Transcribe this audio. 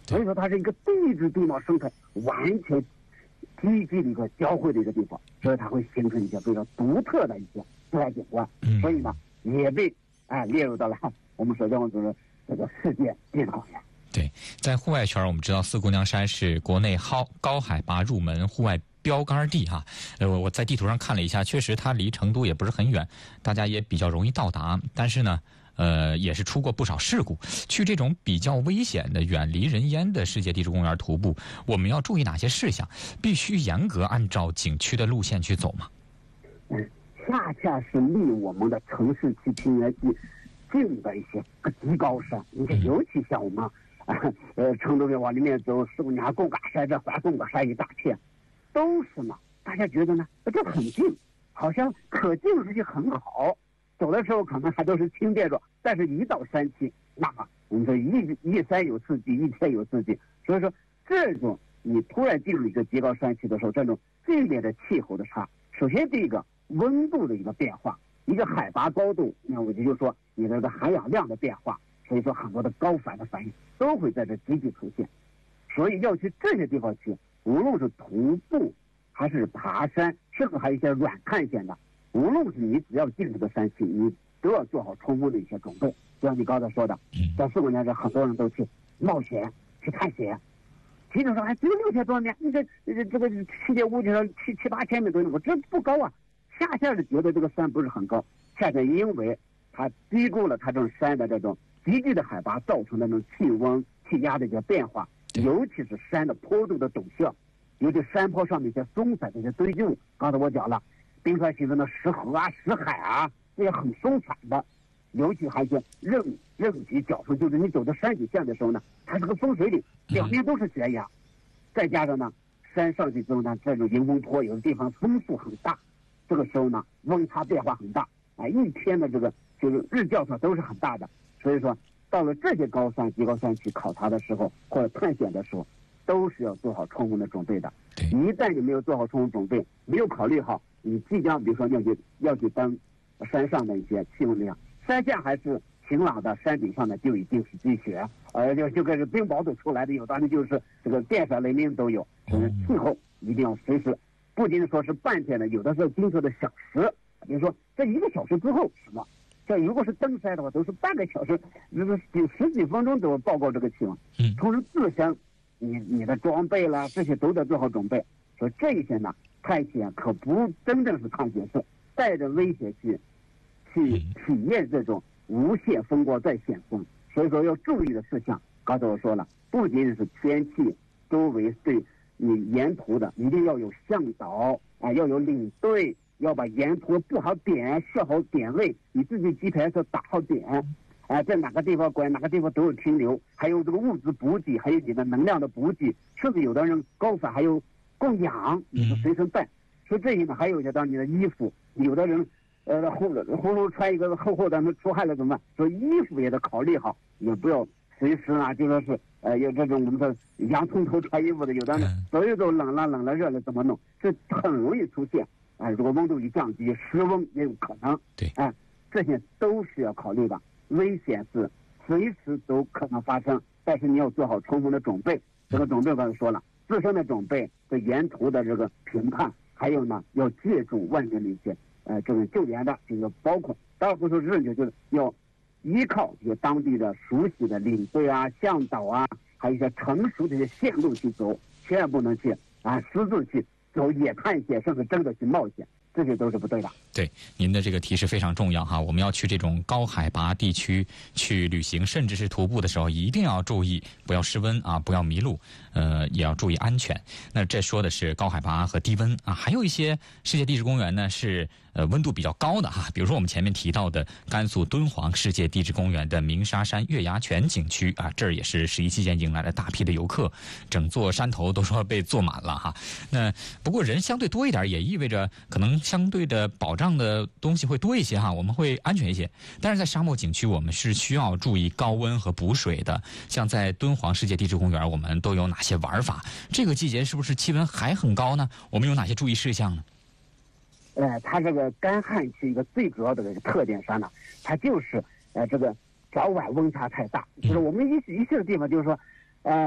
所以说它是一个地质地貌生态完全积极的一个交汇的一个地方，所以它会形成一些非常独特的一些自然景观，所以呢也被列入到了我们所叫做这个世界地质公园。 对，在户外圈我们知道四姑娘山是国内高海拔入门户外标杆地哈。我在地图上看了一下，确实它离成都也不是很远，大家也比较容易到达，但是呢也是出过不少事故。去这种比较危险的远离人烟的世界地质公园徒步，我们要注意哪些事项？必须严格按照景区的路线去走吗？ 恰恰是离我们的城市区平原区近的一些极高山，你看尤其像我们成都别往里面走，四姑娘贡嘎山这环贡嘎山一大片，都是嘛，大家觉得呢这很近，好像可进出去很好，走的时候可能还都是轻便着，但是一到山区，那么我们说一山有四季，一天有四季，所以说这种你突然进入一个极高山区的时候，这种剧烈的气候的差，首先第一个温度的一个变化，一个海拔高度，那我就说你的含氧量的变化，所以说很多的高反的反应都会在这积极出现。所以要去这些地方去，无论是徒步还是爬山，甚至还有一些软探险的，无论是你只要进这个山区，你都要做好充分的一些准备。就像你刚才说的，在四姑娘这很多人都去冒险去探险，其实说还只有6000多米，你这个7.5千上7、8千米多，我这不高啊。下线的觉得这个山不是很高，恰恰因为它低估了它这种山的这种急剧的海拔造成的那种气温气压的一些变化，尤其是山的坡度的陡峭，尤其山坡上的一些松散的一些堆积物，刚才我讲了冰川形成的石河啊石海啊，这些很松散的，尤其还有一些任级角度，就是你走到山底线的时候呢，它是个风水岭，两边都是悬崖，再加上呢山上去之后呢，这种迎风坡有的地方风速很大，这个时候呢温差变化很大，一天的这个就是日较差都是很大的，所以说到了这些高山极高山去考察的时候或者探险的时候，都是要做好充分的准备的。一旦你没有做好充分准备，没有考虑好你即将比如说要去登山上的一些气温那样，山下还是晴朗的，山顶上呢就已经是积雪，就跟冰雹都出来的，有的呢就是这个电闪雷鸣都有。气候一定要随时，不仅说是半天的，有的时候经过的小时，比如说这1个小时之后什么，这如果是登山的话，都是半个小时，10几分钟都要报告这个气温。同时自身你的装备啦，这些都得做好准备。所以这一些呢，探险可不真正是探险，是带着危险去体验这种无限风光在险峰。所以说要注意的事项，刚才我说了，不仅是天气，周围对你沿途的一定要有向导要有领队，要把沿途布好点，设好点位，你自己GPS上打好点在哪个地方拐，哪个地方都有停留，还有这个物资补给，还有你的能量的补给，甚至有的人高反还有供氧，你是随身带。所以这些呢，还有一些当你的衣服，有的人葫芦穿一个厚的，那出汗了怎么办？所以衣服也得考虑好，也不要随时就说是有这种我们说洋葱头穿衣服的，有的人所有都冷了热了怎么弄？这很容易出现如果温度一降低，失温也有可能。 对这些都是要考虑的，危险是随时都可能发生，但是你要做好充分的准备。这个准备刚才说了，自身的准备，对沿途的这个评判，还有呢要借助外面的一些这种救援的，这个包括当然不说是就是要依靠这些当地的熟悉的领队向导还有一些成熟的一些线路去走，千万不能去私自去走野探险，甚至真的去冒险，这些都是不对的。 对，您的这个提示非常重要哈。我们要去这种高海拔地区去旅行，甚至是徒步的时候，一定要注意不要失温不要迷路，也要注意安全。那这说的是高海拔和低温还有一些世界地质公园呢是温度比较高的比如说我们前面提到的甘肃敦煌世界地质公园的鸣沙山月牙泉景区这儿也是11期间迎来了大批的游客，整座山头都说被坐满了那不过人相对多一点，也意味着可能相对的保障的东西会多一些我们会安全一些。但是在沙漠景区我们是需要注意高温和补水的，像在敦煌世界地质公园我们都有哪些玩法？这个季节是不是气温还很高呢？我们有哪些注意事项呢？ 它这个干旱区一个最主要的特点上呢，它就是这个早晚温差太大，就是我们一去的地方就是说